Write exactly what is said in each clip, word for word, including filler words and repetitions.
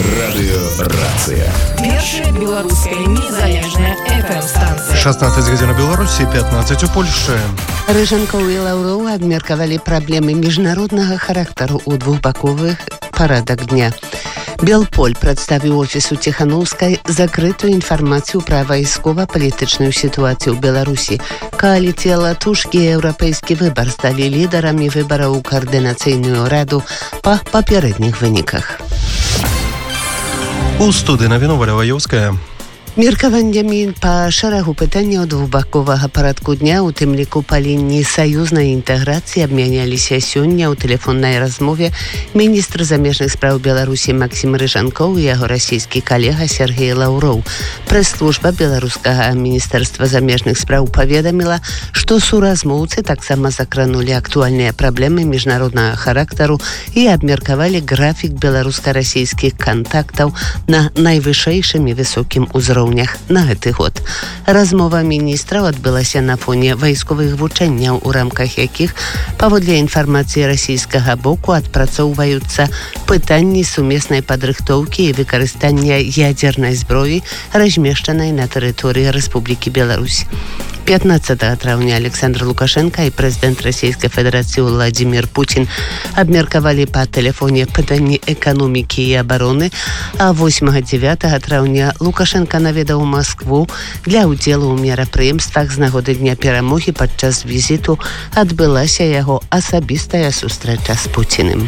Радыёрацыя. Першая беларуская незалежная эф эм-станцыя. шестнадцать гадзін у Беларусі, пятнадцать у Польшчы. Рыжанкоў і Лаўроў абмеркавалі праблемы міжнароднага характару ў двухбаковых парадак дня. Белполь прадставіў офісу Ціханаўскай закрытую інфармацыю пра вайскова-палітычную сітуацыю ў Беларусі. Кааліцыя Латушкі і Еўрапейскі выбар сталі лідарамі выбараў у каардынацыйную раду па папярэдніх выніках. У студыі навіну Валя Ваёўская. Меркаваннямі па шэрагу пытанняў двухбаковага парадку дня, у тым ліку па лініі саюзнай інтэграцыі, абмяняліся сёння ў тэлефоннай размове міністр замежных спраў Беларусі Максім Рыжанкоў і яго расійскі калега Сергей Лаўроў. Прэс-служба беларускага міністэрства замежных спраў паведаміла, што суразмоўцы таксама закранулі актуальныя праблемы міжнароднага характару і абмеркавалі графік беларуска-расійскіх кантактаў на найвышэйшым і высокім узроўні на гэты год. Размова міністраў адбылася на фоне вайсковых вучэнняў, у рамках якіх, паводле інфармацыі расійскага боку, адпрацоўваюцца пытанні сумеснай падрыхтоўкі і выкарыстання ядзернай зброі, размешчанай на тэрыторыі Рэспублікі Беларусь. пятнадцатага траўня Александр Лукашенко і прэзідэнт Расійскай Федэрацыі Владзімір Пуцін абмеркавалі па тэлефоне пытанні эканомікі і абароны, а восьмага-дзявятага траўня Лукашенко наведаў Маскву для ўдзелу ў мерапрыемствах з нагоды Дня перамогі. Падчас візіту адбылася яго асабістая сустрэча з Пуціным.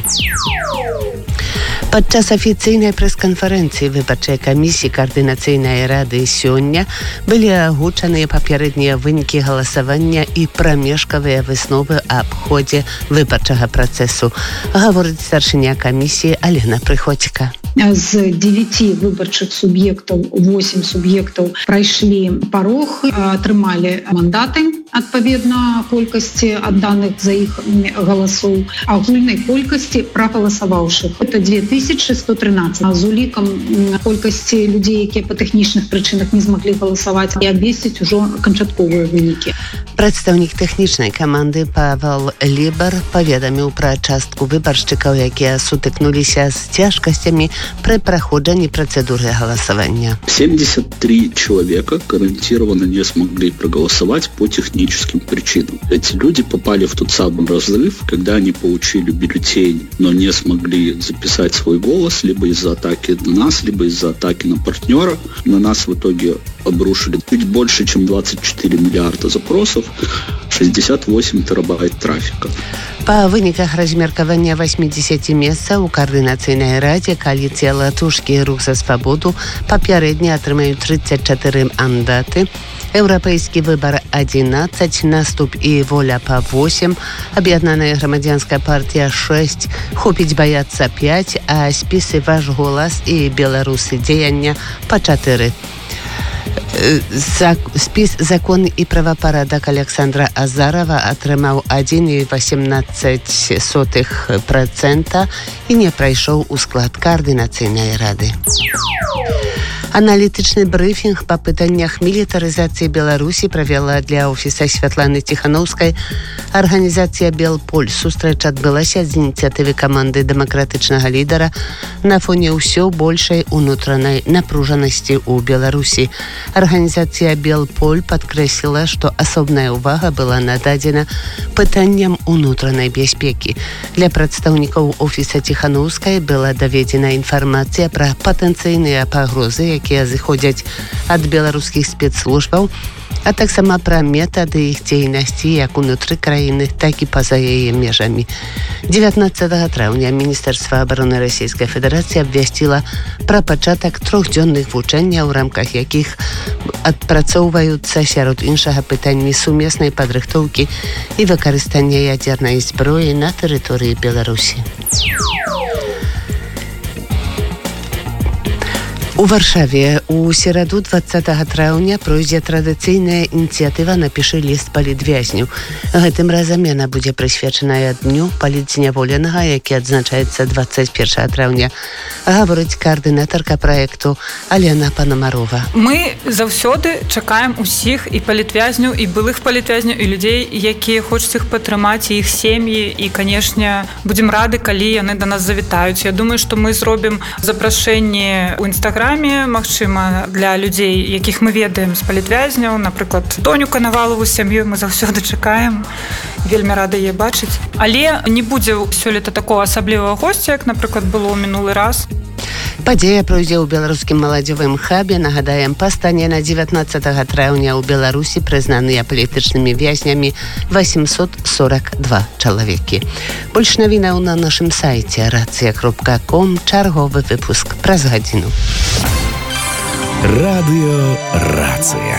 Падчас афіцыйнай прэс-канферэнцыі выбарчай камісіі каардынацыйнай рады сёння былі агучаныя папярэднія вынікі галасавання і прамежкавыя высновы аб ходзе выбарчага працэсу, гаворыць старшыня камісіі Алена Прыходзька. З девяти выбарчых суб'ектаў восемь суб'ектаў прайшлі парог, атрымалі мандаты адпаведна колькасці адданых за іх галасоў, агульнай колькасці прагаласаваўшых. Это две тысячи сто тринадцать. З улікам колькасці людзей, якія па тэхнічных прычынах не змаглі галасаваць, і абвесціць ужо канчатковыя вынікі. Прадстаўнік тэхнічнай каманды Павел Лібар паведаміў пра частку выбаршчыкаў, якія сутыкнуліся з цяжкасцямі при проходжении процедуры голосования. семьдесят три человека гарантированно не смогли проголосовать по техническим причинам. Эти люди попали в тот самый разрыв, когда они получили бюллетень, но не смогли записать свой голос, либо из-за атаки на нас, либо из-за атаки на партнера. На нас в итоге обрушили чуть больше, чем двадцать четыре миллиарда запросов, шестьдесят восемь терабайт трафика. Па выніках размеркавання восьмидесяти месцаў у каардынацыйнай радзе кааліцыя Латушкі і рух за свабоду папярэдне атрымаюць тридцать четыре мандаты, Еўрапейскі выбар одиннадцать, Наступ і Воля па восемь, Аб'яднаная грамадзянская партія шесть, Хопіць баяцца пять, а спісы Ваш голас і Беларусы дзеяння па четыре. Спіс «Закон і правапарадак» Александра Азарова атрымаў один и восемнадцать сотых процента і не прайшоў у склад каардынацыйнай рады. Аналітычны брыфінг па пытаннях мілітарызацыі Беларусі правяла для офіса Святланы Ціханаўскай арганізацыя «Белполь». Сустрэча адбылася з ініцыятывы каманды дэмакратычнага лідара на фоне ўсё большай унутранай напружанасці ў Беларусі. Арганізацыя «Белполь» падкрэсліла, што асобная ўвага была нададзена пытанням унутранай бяспекі. Для прадстаўнікоў офіса Ціханаўскай была даведзена інфармацыя пра патэнцыйныя пагрозы, якія зыходзяць ад беларускіх спецслужбаў, а таксама пра метады іх дзейнасці як унутры краіны, так і па-за яе межамі. дзевятнаццатага траўня Міністэрства абароны Расійскай Федэрацыі абвясціла пра пачатак трохдзённых вучэнняў, у рамках якіх адпрацоўваюцца сярод іншага пытанні сумеснай падрыхтоўкі і выкарыстання ядзернай зброі на тэрыторыі Беларусі. У Варшаве у сераду двадцатага траўня пройдзе традыцыйная ініцыятыва «Напішы ліст палітвязню». Гэтым разам яна будзе прысвечаная дню палітзняволенага, які адзначаецца двадцать первого траўня. Гаворыць каардынатарка праекту Алена Панамарова. Мы заўсёды чакаем усіх і палітвязняў, і былых палітвязняў, і людзей, якія хочуць іх падтрымаць, і іх сем'і, і, канешне, будзем рады, калі яны да нас завітаюць. Я думаю, што мы зробім запрашэнне ў Інстаграме, магчыма, для людзей, якіх мы ведаем з палітвязняў, напрыклад, Тоню Канавалову сям'ю мы заўсёды чакаем, вельмі рады яе бачыць. Але не будзе сёлета такого асаблівага госця, як, напрыклад, было ў мінулы раз. Падзея пройдзе ў беларускім маладзёвым хабе. Нагадаем, па стане на дзевятнаццатага траўня ў Беларусі прызнаныя палітычнымі вязнямі восемьсот сорок два чалавекі. Больш навінаў на нашым сайце рацыя кропка ком. Чарговы выпуск праз гадзіну. Радыё Рацыя.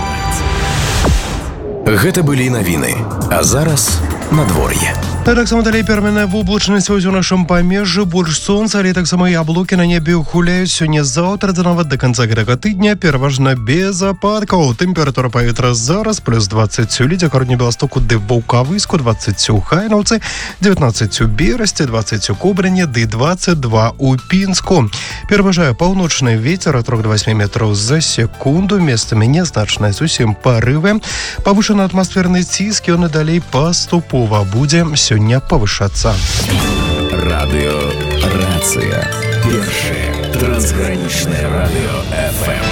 Гэта былі навіны, а зараз надвор'е. Таксама далей пераменная воблачнасць у нашым памежжы, больш сонца, але таксама і аблокі на небе гуляюць сёння заўтра да нават да канца гэтага тыдня пераважна без ападкаў. Тэмпература паветра зараз плюс двадцать у Лідзякарні, Беластоку ды Ваўкавыску, двадцать у Хайнаўцы, девятнадцать у Берасці, двадцать у Кобрыні ды двадцать два у Пінску. Пераважае паўночны вецер ад трох да васьмі метраў за секунду, месцамі нязначныя зусім парывы. Павышаны атмасферны ціск, ён і далей паступова будзе сёння павышацца. Радыё Рацыя. Першае трансгранічнае радыё эф эм.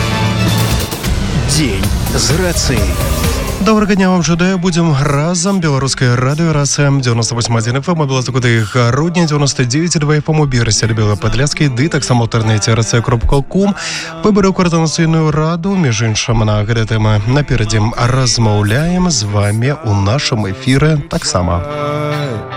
Дзень з рацыяй. Добрага дня вам жадаю, будзем разам. Беларускае радыё Рацыя, девяносто восемь один эф эм, а Беластоку ды Гародня, девяносто девять два эф эм у Берасці, Белападляскі, ды таксама ў інтэрнэце рацыя кропка ком. Выбары ў коардынацыйную раду, між іншым, на гэтыя тэмы наперадзе размаўляем з вамі ў нашым эфіры таксама.